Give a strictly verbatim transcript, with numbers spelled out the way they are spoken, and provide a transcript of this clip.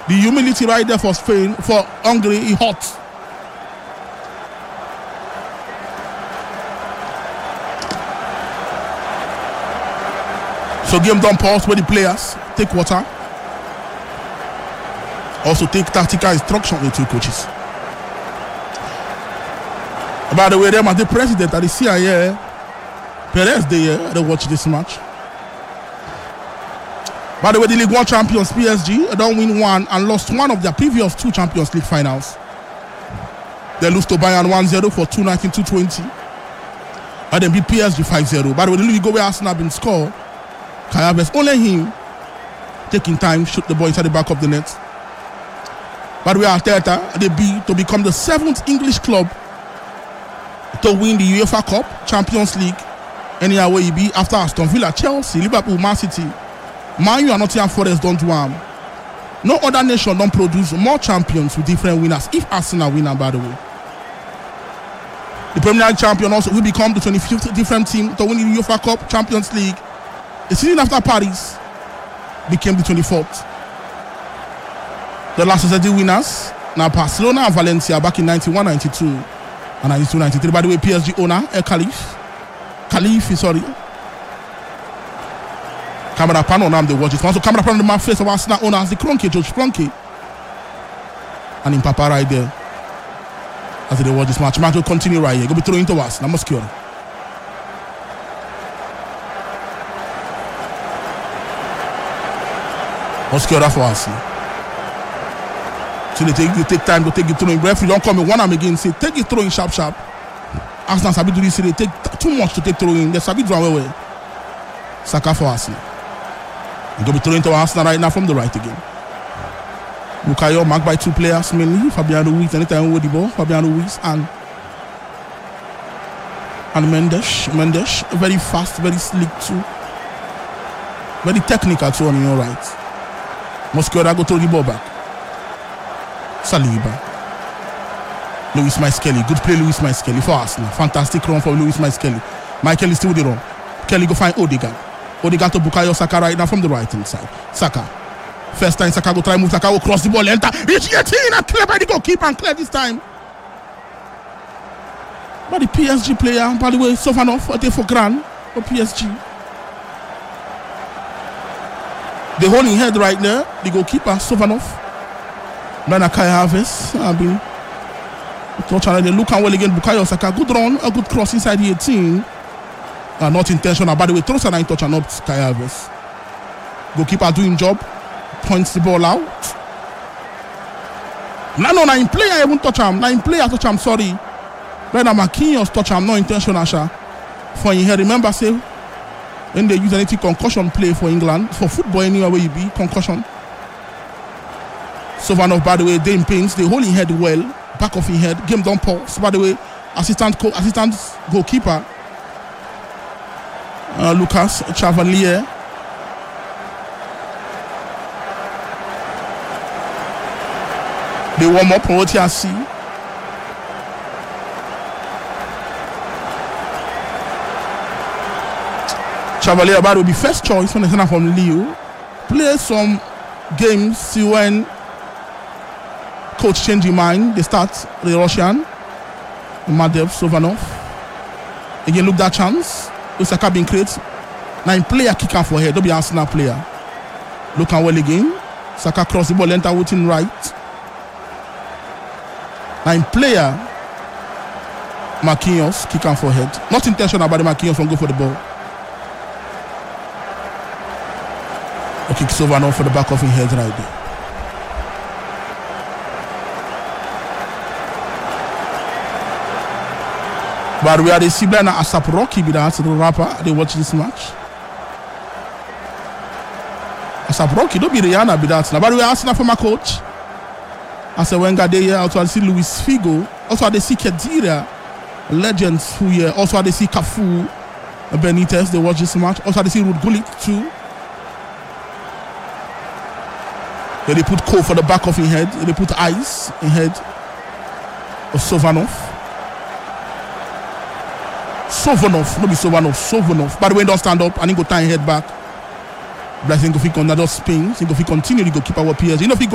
The humility right there for Spain, for Hungary, it hot. So game don't pause where the players take water. Also take tactical instruction with two coaches. By the way, them as the president at the C I A, Perez, they, uh, they watch this match. By the way, the League One champions P S G don't win one and lost one of their previous two Champions League finals. They lose to Bayern one zero for two nineteen to twenty. And then beat P S G five zero. By the way, the league go where Arsenal have been scored. Kai Havertz, only him taking time, shoot the ball inside the back of the net. By the way, Arteta, they be to become the seventh English club to win the UEFA Cup, Champions League, anyhow where you be after Aston Villa, Chelsea, Liverpool, Man City. Man U and Nottingham Forest don't do harm. No other nation don't produce more champions with different winners. If Arsenal win, by the way, the Premier League champion also will become the twenty-fifth different team to win the UEFA Cup, Champions League. The season after Paris became the twenty-fourth. The last Society winners now Barcelona and Valencia back in ninety-one ninety-two and ninety-two ninety-three. By the way, P S G owner El Khalif, Khalif, sorry. Camera pan on them, they watch it. So camera pan on the man face of Arsenal owner as the Kroenke, George Kroenke. And in Papa right there. As they watch this match. Match will continue right here. Go be throwing to us. Now Mosquito. Mosquito for us. So they take they take time to take it throwing. Referee don't come in one arm again. Say take it throwing sharp sharp. Arsenal sabi do this. They take too much to take throwing. They sabi do away way. Saka for Arsenal. He's going to be throwing to Arsenal right now from the right again. Bukayo marked by two players mainly. Fabian Ruiz anytime with the ball. Fabian Ruiz and and Mendes. Mendes very fast, very slick too. Very technical too on your right. Mosquera go throw the ball back. Saliba. Louis Maiskelly. Good play Louis Maiskelly for Arsenal. Fantastic run for Louis Maiskelly. Michael is still with the run. Kelly go find Odegaard. Odegaard to Bukayo Saka right now from the right hand side. Saka. First time Saka go try move. Saka go cross the ball. Enter. Reach eighteen and clear by the goalkeeper and clear this time. But the P S G player, by the way, Sovanov, a day for grand for P S G. The holding head right there. The goalkeeper, Sovanov. Then a Kai Havertz. I've been touch and they look and well again. Bukayo Saka. Good run. A good cross inside the eighteen. Uh, not intentional. By the way, throws a nine touch and not Kai Havertz. Goalkeeper doing job. Points the ball out. No, no, nine player even touch him. Nine player touch him, sorry. But Marquinhos touch him, no intentional. Sha. For in here, remember, say, when they use anything concussion play for England, for football anywhere where you be, concussion. Sovanov, by the way, they in pains. They hold his head well. Back of his head. Game don't pause. By the way, assistant, co- assistant goalkeeper. Uh, Lucas Chevalier. They warm up on what you see. Chevalier about will be first choice when they send from Lille. Play some games, see when coach change his mind. They start the Russian. Madev Sovanov. Again, look that chance. Saka being created. Nine player kick out for head. Don't be Arsenal player. Look and well again. Saka cross the ball, enter within right. Nine player. Marquinhos kick out for head. Not intentional about the Marquinhos from go for the ball. Okay, Sovanov for the back of his head right there. But we are the Sibla Asap Rocky be the rapper. They watch this match. Asap Rocky, don't be Rihanna be that. But we are asking for my coach. I said Wenger they here. Also I see Luis Figo. Also I see Khedira. Legends who here. Also I see Cafu, Benitez. They watch this match. Also I see Ruud Gullit too. Then they put Cole for the back of his head. Then they put Ice in head of Sovanov. Sovanov, no be Sovanov, Sovanov. By the way, don't stand up and he go tie head back. Blessing go fit on that spin. He go fit continue. He go keep our P S G. You know if he go